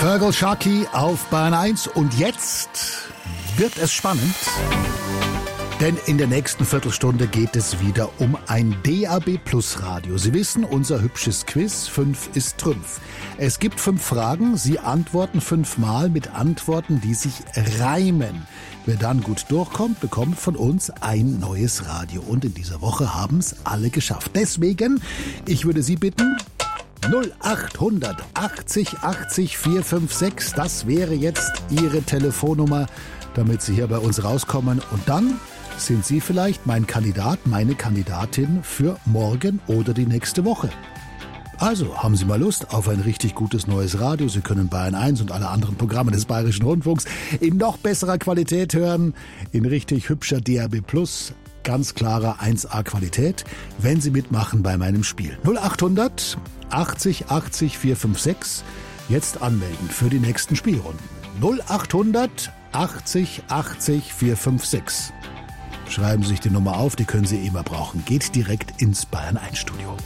Fergal Sharkey auf Bayern 1 und jetzt wird es spannend, denn in der nächsten Viertelstunde geht es wieder um ein DAB Plus Radio. Sie wissen, unser hübsches Quiz, 5 ist Trümpf. Es gibt 5 Fragen, Sie antworten 5-mal mit Antworten, die sich reimen. Wer dann gut durchkommt, bekommt von uns ein neues Radio. Und in dieser Woche haben es alle geschafft. Deswegen, ich würde Sie bitten, 0800 80 80 456, das wäre jetzt Ihre Telefonnummer, damit Sie hier bei uns rauskommen. Und dann sind Sie vielleicht mein Kandidat, meine Kandidatin für morgen oder die nächste Woche. Also, haben Sie mal Lust auf ein richtig gutes neues Radio? Sie können Bayern 1 und alle anderen Programme des Bayerischen Rundfunks in noch besserer Qualität hören, in richtig hübscher DAB+, ganz klarer 1A Qualität, wenn Sie mitmachen bei meinem Spiel. 0800 80 80 456, jetzt anmelden für die nächsten Spielrunden. 0800 80 80 456. Schreiben Sie sich die Nummer auf, die können Sie immer brauchen. Geht direkt ins Bayern 1 Studio.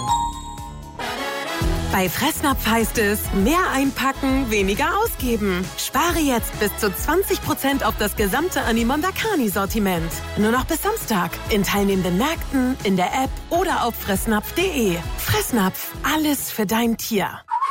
Bei Fressnapf heißt es, mehr einpacken, weniger ausgeben. Spare jetzt bis zu 20% auf das gesamte Animonda Carni-Sortiment. Nur noch bis Samstag. In teilnehmenden Märkten, in der App oder auf fressnapf.de. Fressnapf, alles für dein Tier.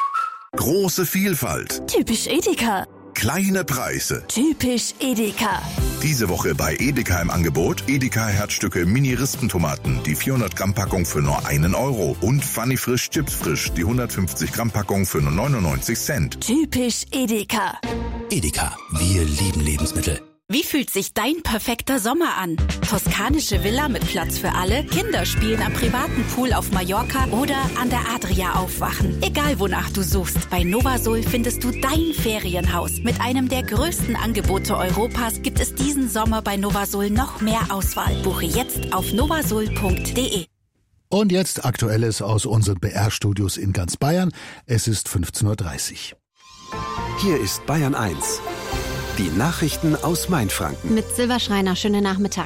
Große Vielfalt. Typisch Edeka. Kleine Preise. Typisch Edeka. Diese Woche bei Edeka im Angebot Edeka Herzstücke Mini-Rispentomaten, die 400 Gramm Packung für nur 1 Euro und Funny Frisch Chips Frisch, die 150 Gramm Packung für nur 99 Cent. Typisch Edeka. Edeka, wir lieben Lebensmittel. Wie fühlt sich dein perfekter Sommer an? Toskanische Villa mit Platz für alle, Kinder spielen am privaten Pool auf Mallorca oder an der Adria aufwachen. Egal wonach du suchst, bei Novasol findest du dein Ferienhaus. Mit einem der größten Angebote Europas gibt es diesen Sommer bei Novasol noch mehr Auswahl. Buche jetzt auf novasol.de. Und jetzt Aktuelles aus unseren BR-Studios in ganz Bayern. Es ist 15:30 Uhr. Hier ist Bayern 1. Die Nachrichten aus Mainfranken. Mit Silva Schreiner, schönen Nachmittag.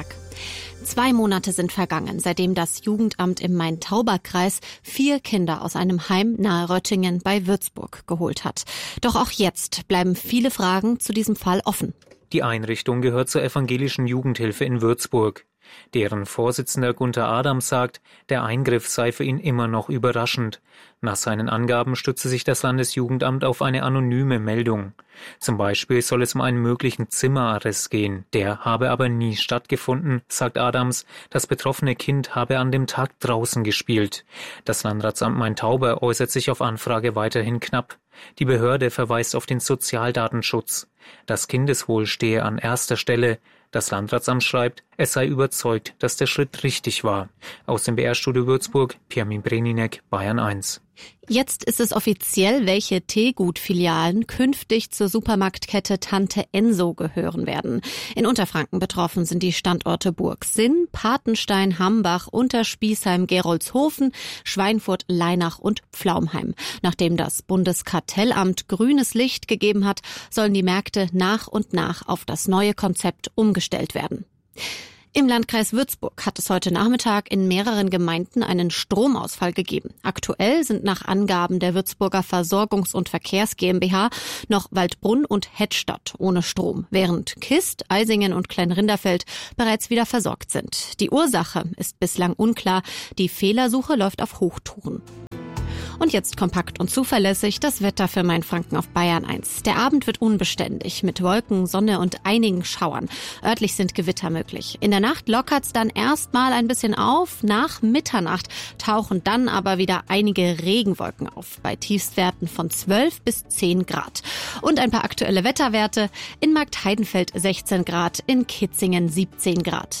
2 Monate sind vergangen, seitdem das Jugendamt im Main-Tauber-Kreis 4 Kinder aus einem Heim nahe Röttingen bei Würzburg geholt hat. Doch auch jetzt bleiben viele Fragen zu diesem Fall offen. Die Einrichtung gehört zur evangelischen Jugendhilfe in Würzburg. Deren Vorsitzender Gunther Adams sagt, der Eingriff sei für ihn immer noch überraschend. Nach seinen Angaben stütze sich das Landesjugendamt auf eine anonyme Meldung. Zum Beispiel soll es um einen möglichen Zimmerarrest gehen. Der habe aber nie stattgefunden, sagt Adams. Das betroffene Kind habe an dem Tag draußen gespielt. Das Landratsamt Main-Tauber äußert sich auf Anfrage weiterhin knapp. Die Behörde verweist auf den Sozialdatenschutz. Das Kindeswohl stehe an erster Stelle. Das Landratsamt schreibt, es sei überzeugt, dass der Schritt richtig war. Aus dem BR-Studio Würzburg, Pirmin Breninek, Bayern 1. Jetzt ist es offiziell, welche Teegut-Filialen künftig zur Supermarktkette Tante Enso gehören werden. In Unterfranken betroffen sind die Standorte Burgsinn, Patenstein, Hambach, Unterspießheim, Gerolzhofen, Schweinfurt, Leinach und Pflaumheim. Nachdem das Bundeskartellamt grünes Licht gegeben hat, sollen die Märkte nach und nach auf das neue Konzept umgestellt werden. Im Landkreis Würzburg hat es heute Nachmittag in mehreren Gemeinden einen Stromausfall gegeben. Aktuell sind nach Angaben der Würzburger Versorgungs- und Verkehrs GmbH noch Waldbrunn und Hettstadt ohne Strom, während Kist, Eisingen und Kleinrinderfeld bereits wieder versorgt sind. Die Ursache ist bislang unklar. Die Fehlersuche läuft auf Hochtouren. Und jetzt kompakt und zuverlässig das Wetter für Mainfranken auf Bayern 1. Der Abend wird unbeständig mit Wolken, Sonne und einigen Schauern. Örtlich sind Gewitter möglich. In der Nacht lockert's dann erstmal ein bisschen auf. Nach Mitternacht tauchen dann aber wieder einige Regenwolken auf. Bei Tiefstwerten von 12 bis 10 Grad. Und ein paar aktuelle Wetterwerte. In Marktheidenfeld 16 Grad, in Kitzingen 17 Grad.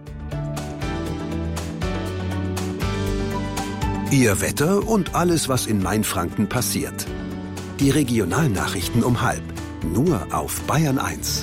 Ihr Wetter und alles, was in Mainfranken passiert. Die Regionalnachrichten um 12:30. Nur auf Bayern 1.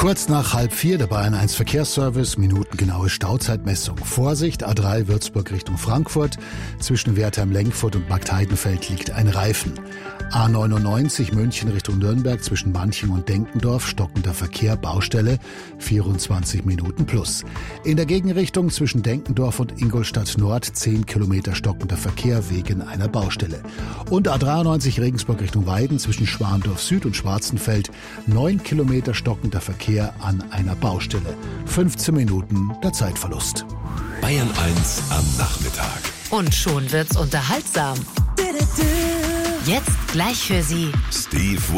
Kurz nach 3:30 der Bayern 1 Verkehrsservice, minutengenaue Stauzeitmessung. Vorsicht, A3 Würzburg Richtung Frankfurt. Zwischen Wertheim-Lenkfurt und Marktheidenfeld liegt ein Reifen. A99 München Richtung Nürnberg zwischen Manching und Denkendorf, stockender Verkehr, Baustelle, 24 Minuten plus. In der Gegenrichtung zwischen Denkendorf und Ingolstadt Nord 10 Kilometer stockender Verkehr wegen einer Baustelle. Und A93 Regensburg Richtung Weiden zwischen Schwandorf Süd und Schwarzenfeld 9 Kilometer stockender Verkehr an einer Baustelle. 15 Minuten der Zeitverlust. Bayern 1 am Nachmittag. Und schon wird's unterhaltsam. Jetzt gleich für Sie Steve